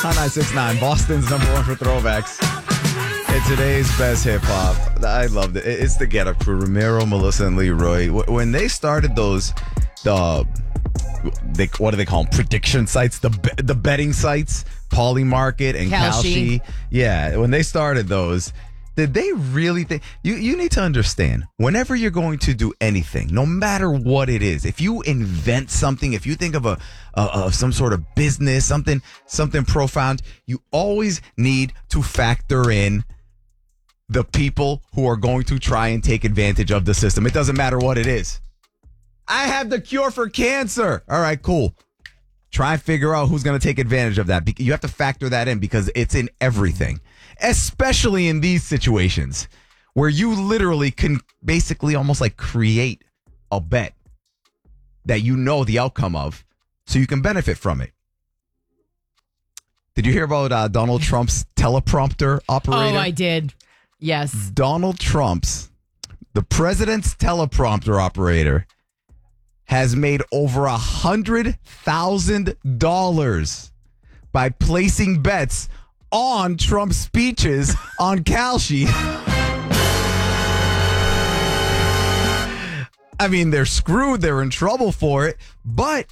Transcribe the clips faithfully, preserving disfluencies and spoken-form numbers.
On nine six nine, Boston's number one for throwbacks. And today's best hip hop. I loved it. It's the Get Up Crew, Ramiro, Melissa, and Leroy. When they started those, the they, what do they call them? Prediction sites, the the betting sites, Polymarket and Kalshi. Kalshi. Yeah, when they started those, did they really think you? You need to understand. Whenever you're going to do anything, no matter what it is, if you invent something, if you think of a of some sort of business, something something profound, you always need to factor in the people who are going to try and take advantage of the system. It doesn't matter what it is. I have the cure for cancer. All right, cool. Try and figure out who's going to take advantage of that. You have to factor that in because it's in everything, especially in these situations where you literally can basically almost like create a bet that you know the outcome of so you can benefit from it. Did you hear about uh, Donald Trump's teleprompter operator? Oh, I did. Yes. Donald Trump's, the president's teleprompter operator, has made over a hundred thousand dollars by placing bets on Trump's speeches on Kalshi. I mean, they're screwed. They're in trouble for it. But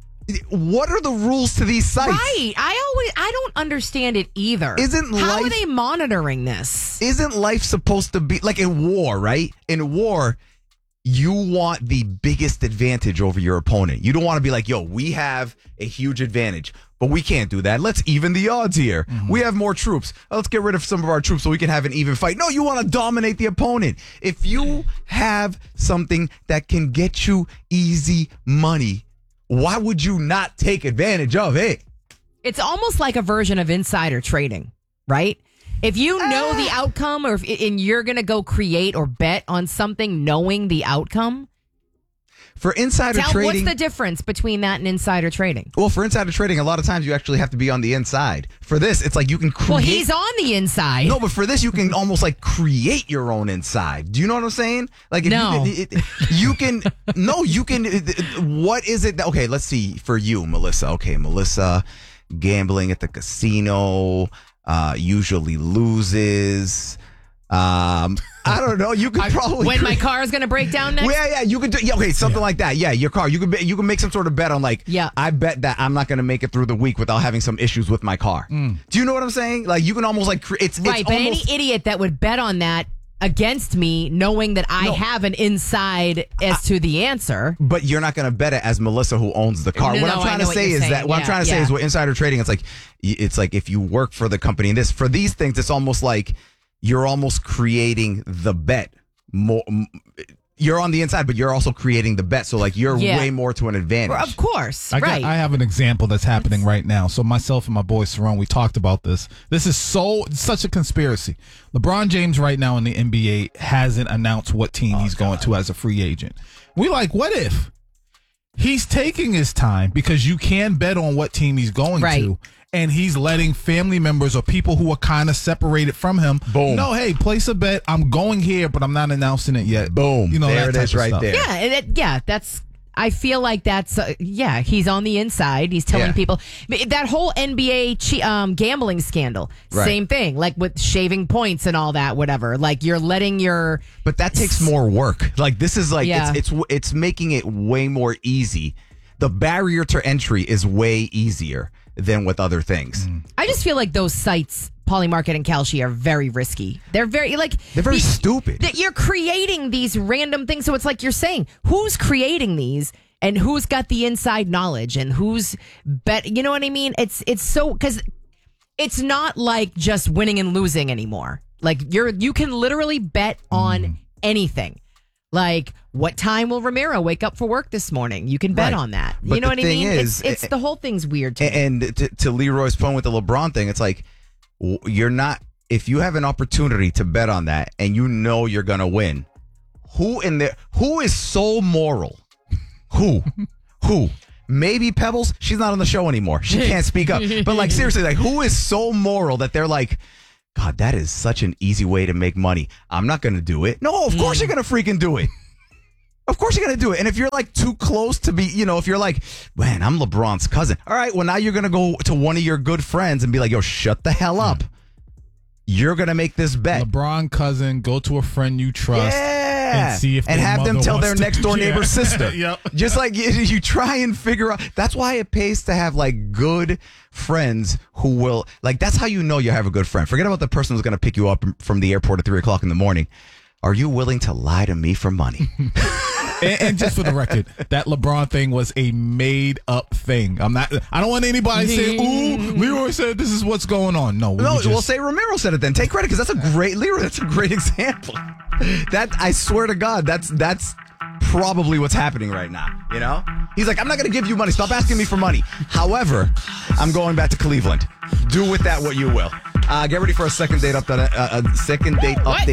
what are the rules to these sites? Right. I always I don't understand it either. Isn't How life, are they monitoring this? Isn't life supposed to be like in war, right? In war, you want the biggest advantage over your opponent. You don't want to be like, yo, we have a huge advantage, but we can't do that. Let's even the odds here. Mm-hmm. We have more troops. Let's get rid of some of our troops so we can have an even fight. No, you want to dominate the opponent. If you have something that can get you easy money, why would you not take advantage of it? It's almost like a version of insider trading, right? If you know uh, the outcome or if, and you're going to go create or bet on something knowing the outcome. For insider tell, trading. What's the difference between that and insider trading? Well, for insider trading, a lot of times you actually have to be on the inside. For this, it's like you can create. Well, he's on the inside. No, but for this, you can almost like create your own inside. Do you know what I'm saying? Like, if no. You can, it, you can, no, you can, what is it? That, okay, let's see for you, Melissa. Okay, Melissa, gambling at the casino. Uh, usually loses. Um, I don't know. You could I, probably when create, my car is going to break down next. Well, yeah, yeah. You could do. Yeah, okay, something yeah. like that. Yeah, your car. You could. You can make some sort of bet on like. Yeah. I bet that I'm not going to make it through the week without having some issues with my car. Mm. Do you know what I'm saying? Like you can almost like cre- it's right. It's but almost, any idiot that would bet on that against me, knowing that I no, have an inside as I, to the answer. But you're not going to bet it as Melissa who owns the car. No, what no, I'm trying to what say is saying. that what yeah, I'm trying to yeah. say is with insider trading, it's like it's like if you work for the company. And this for these things, it's almost like you're almost creating the bet. More, you're on the inside, but you're also creating the bet. So like you're yeah. way more to an advantage. Of course, I right? Got, I have an example that's happening that's... right now. So myself and my boy Saron, we talked about this. This is so such a conspiracy. LeBron James right now in the N B A hasn't announced what team oh, he's God. going to as a free agent. We like, what if he's taking his time because you can bet on what team he's going right. to. And he's letting family members or people who are kind of separated from him Boom. know, hey, place a bet. I'm going here, but I'm not announcing it yet. Boom. You know, there that it is right stuff. there. Yeah, it, yeah, that's. I feel like that's. Uh, yeah, he's on the inside. He's telling yeah. people that whole N B A che- um, gambling scandal. Right. Same thing, like with shaving points and all that. Whatever. Like you're letting your. But that takes more work. Like this is like yeah. it's it's it's making it way more easy. The barrier to entry is way easier than with other things. Mm. I just feel like those sites, Polymarket and Kalshi, are very risky. They're very like they're very the, stupid. That you're creating these random things, so it's like you're saying, who's creating these and who's got the inside knowledge and who's bet. You know what I mean? It's it's so because it's not like just winning and losing anymore. Like you're you can literally bet on mm. anything. Like, what time will Ramiro wake up for work this morning? You can bet right. on that. But you know the what I thing mean? Is, it's, it's it, the whole thing's weird to and me. to, to Leroy's point with the LeBron thing, it's like you're not. If you have an opportunity to bet on that and you know you're gonna win, who in there? Who is so moral? Who? Who? Maybe Pebbles. She's not on the show anymore. She can't speak up. But like seriously, like who is so moral that they're like, God, that is such an easy way to make money. I'm not gonna do it. No, of course you're gonna freaking do it. Of course you're going to do it. And if you're like too close to be, you know, if you're like, man, I'm LeBron's cousin. All right, well, now you're going to go to one of your good friends and be like, yo, shut the hell up. Mm. You're going to make this bet. LeBron cousin, go to a friend you trust. Yeah. And see if and have them tell their to, next door yeah. neighbor's sister. Yep. Just like you, you try and figure out. That's why it pays to have like good friends who will, like, that's how you know you have a good friend. Forget about the person who's going to pick you up from the airport at three o'clock in the morning. Are you willing to lie to me for money? and, and just for the record, that LeBron thing was a made up thing. I'm not. I don't want anybody saying, "Ooh, Leroy said this is what's going on." No, no. just, We'll say Ramiro said it. Then take credit because that's a great Leroy. That's a great example. That I swear to God, that's that's probably what's happening right now. You know, he's like, "I'm not going to give you money. Stop asking me for money." However, I'm going back to Cleveland. Do with that what you will. Uh, get ready for a second date update. Uh, a second date update.